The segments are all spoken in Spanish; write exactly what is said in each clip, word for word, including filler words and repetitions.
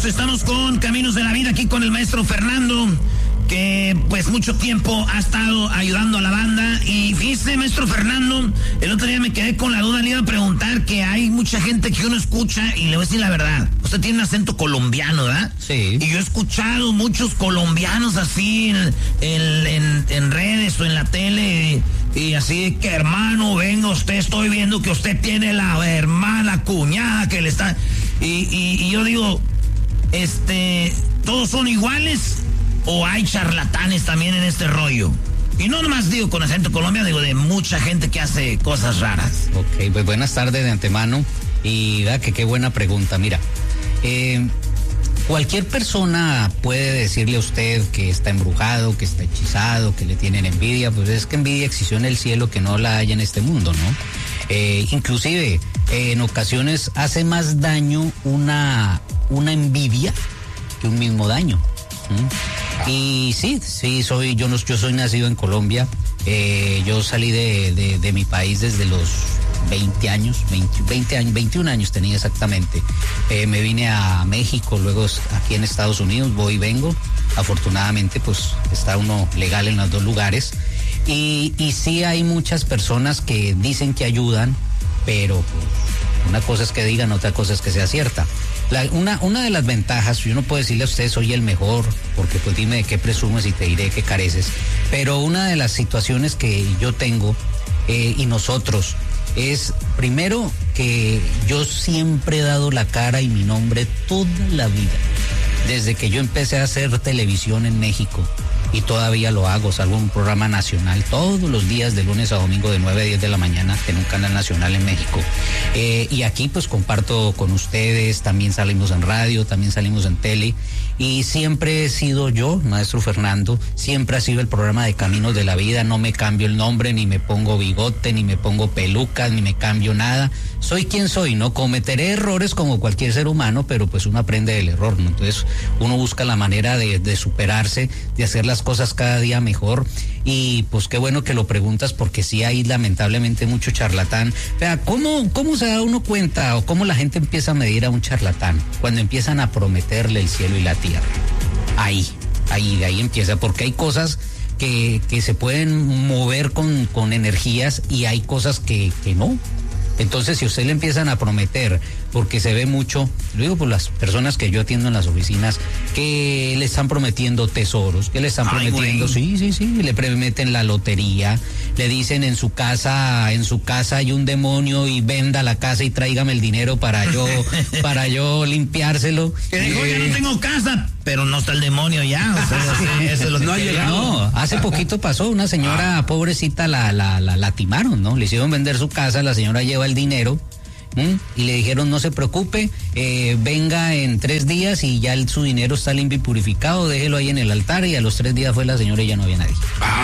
amigos, estamos con Caminos de la Vida aquí con el maestro Fernando, que pues mucho tiempo ha estado ayudando a la banda. Y fíjese, maestro Fernando, el otro día me quedé con la duda, le iba a preguntar que hay mucha gente que uno escucha y le voy a decir la verdad, usted tiene un acento colombiano, ¿verdad? Sí. Y yo he escuchado muchos colombianos así en, en, en, en redes o en la tele y, y así que hermano, venga usted, estoy viendo que usted tiene la hermana cuñada que le está... Y, y, y yo digo, este, ¿todos son iguales? ¿O hay charlatanes también en este rollo? Y no nomás digo con acento colombiano, digo de mucha gente que hace cosas raras. Ok, pues buenas tardes de antemano. Y da que qué buena pregunta. Mira, eh, cualquier persona puede decirle a usted que está embrujado, que está hechizado, que le tienen envidia. Pues es que envidia existió en el cielo, que no la hay en este mundo, ¿no? Eh, inclusive, eh, en ocasiones hace más daño una, una envidia que un mismo daño. ¿Mm? Y sí, sí, soy, yo, no, yo soy nacido en Colombia. Eh, yo salí de, de, de mi país desde los veinte años, veinte, veinte años, veintiún años tenía exactamente. Eh, me vine a México, luego aquí en Estados Unidos, voy y vengo. Afortunadamente, pues está uno legal en los dos lugares. Y, y sí hay muchas personas que dicen que ayudan, pero pues, una cosa es que digan, otra cosa es que sea cierta. La, una, una de las ventajas, yo no puedo decirle a usted soy el mejor, porque pues dime de qué presumes y te diré qué careces, pero una de las situaciones que yo tengo eh, y nosotros es, primero, que yo siempre he dado la cara y mi nombre toda la vida, desde que yo empecé a hacer televisión en México. Y todavía lo hago, salgo en un programa nacional todos los días de lunes a domingo de nueve a diez de la mañana en un canal nacional en México. Eh, y aquí pues comparto con ustedes, también salimos en radio, también salimos en tele. Y siempre he sido yo, maestro Fernando, siempre ha sido el programa de Caminos de la Vida. No me cambio el nombre, ni me pongo bigote, ni me pongo pelucas, ni me cambio nada. Soy quien soy, ¿no? Cometeré errores como cualquier ser humano, pero pues uno aprende del error, ¿no? Entonces uno busca la manera de, de superarse, de hacer las cosas cada día mejor. Y pues qué bueno que lo preguntas, porque sí hay lamentablemente mucho charlatán. O sea, ¿cómo, cómo se da uno cuenta o cómo la gente empieza a medir a un charlatán? Cuando empiezan a prometerle el cielo y la tierra. Ahí, ahí, de ahí empieza, porque hay cosas que, que se pueden mover con, con energías y hay cosas que, que no. Entonces, si a usted le empiezan a prometer, porque se ve mucho, lo digo por las personas que yo atiendo en las oficinas, que le están prometiendo tesoros, que le están Ay, prometiendo, güey. sí, sí, sí, le prometen la lotería, le dicen en su casa, en su casa hay un demonio y venda la casa y tráigame el dinero para yo, para yo limpiárselo. Que dijo, eh, yo no tengo casa, pero no está el demonio ya, o sea, sí, eso es lo que no ha llegado. No, hace poquito pasó, una señora ah. pobrecita la, la, la, la timaron, ¿no? Le hicieron vender su casa, la señora lleva el dinero. ¿Mm? Y le dijeron no se preocupe, eh, venga en tres días y ya el, su dinero está limpio y purificado, déjelo ahí en el altar. Y a los tres días fue la señora y ya no había nadie.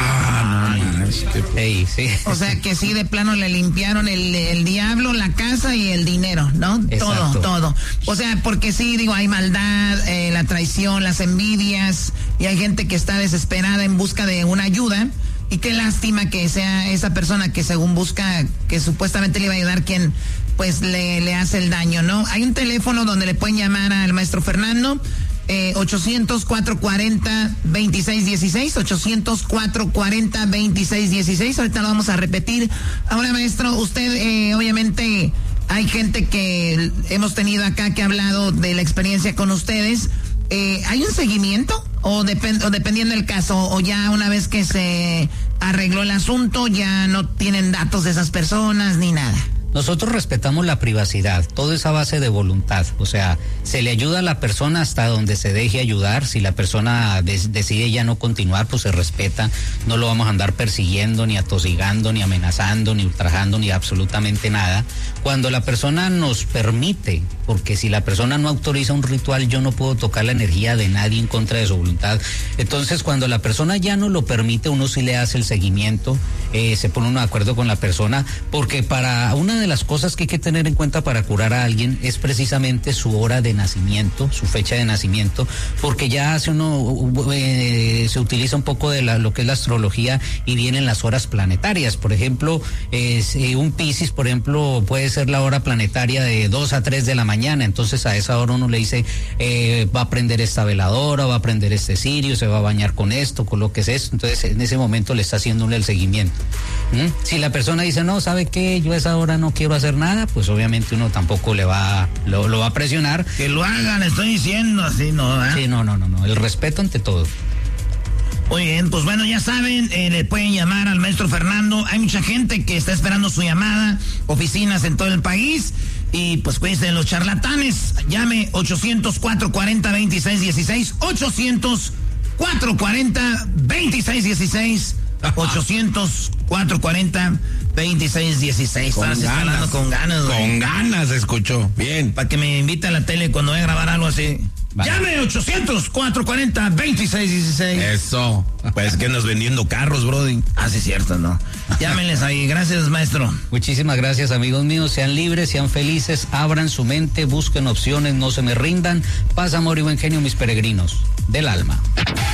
Ah, no, no, es que... hey, sí. O sea que sí, de plano le limpiaron el, el diablo, la casa y el dinero, ¿no? Exacto. Todo, todo. O sea, porque sí, digo, hay maldad, eh, la traición, las envidias, y hay gente que está desesperada en busca de una ayuda. Y qué lástima que sea esa persona que según busca, que supuestamente le iba a ayudar, quien pues le, le hace el daño, ¿no? Hay un teléfono donde le pueden llamar al maestro Fernando, eh, ochocientos, cuatrocientos cuarenta, veintiséis dieciséis, ochocientos, cuatrocientos cuarenta, veintiséis dieciséis. Ahorita lo vamos a repetir. Ahora, maestro, usted eh, obviamente hay gente que hemos tenido acá que ha hablado de la experiencia con ustedes. Eh, ¿Hay un seguimiento? O, depend, o dependiendo del caso, o ya una vez que se arregló el asunto, ya no tienen datos de esas personas ni nada. Nosotros respetamos la privacidad, todo es a base de voluntad, o sea, se le ayuda a la persona hasta donde se deje ayudar. Si la persona de, decide ya no continuar, pues se respeta, no lo vamos a andar persiguiendo, ni atosigando, ni amenazando, ni ultrajando, ni absolutamente nada. Cuando la persona nos permite, porque si la persona no autoriza un ritual, yo no puedo tocar la energía de nadie en contra de su voluntad. Entonces, cuando la persona ya no lo permite, uno sí le hace el seguimiento, eh, se pone uno de acuerdo con la persona, porque para una de las cosas que hay que tener en cuenta para curar a alguien es precisamente su hora de nacimiento, su fecha de nacimiento, porque ya hace uno eh, se utiliza un poco de la, lo que es la astrología y vienen las horas planetarias. Por ejemplo, eh, un Piscis, por ejemplo, puede ser la hora planetaria de dos a tres de la mañana, entonces a esa hora uno le dice, eh, va a prender esta veladora, va a prender este cirio, se va a bañar con esto, con lo que es esto, entonces en ese momento le está haciendo el seguimiento. ¿Mm? Si la persona dice, no, ¿sabe qué? Yo a esa hora no quiero hacer nada, pues obviamente uno tampoco le va, lo, lo va a presionar. Que lo hagan, estoy diciendo así, ¿no? ¿Eh? Sí, no, no, no, no, el respeto ante todo. Muy bien, pues bueno, ya saben, eh, le pueden llamar al maestro Fernando. Hay mucha gente que está esperando su llamada, oficinas en todo el país. Y pues cuídense de los charlatanes. Llame ochocientos, cuatrocientos cuarenta, veintiséis dieciséis. ochocientos, cuatrocientos cuarenta, veintiséis dieciséis. ochocientos, cuatrocientos cuarenta, veintiséis dieciséis. Con Estás ganas. hablando con ganas, güey. Con ganas, escuchó. Bien. Para que me invite a la tele cuando voy a grabar algo así. Vale. Llame ochocientos, cuatrocientos cuarenta, veintiséis dieciséis. Eso. Pues que andas vendiendo carros, brody. Ah, sí, cierto, ¿no? Llámenles ahí. Gracias, maestro. Muchísimas gracias, amigos míos. Sean libres, sean felices, abran su mente, busquen opciones, no se me rindan. Paz, amor y buen genio, mis peregrinos del alma.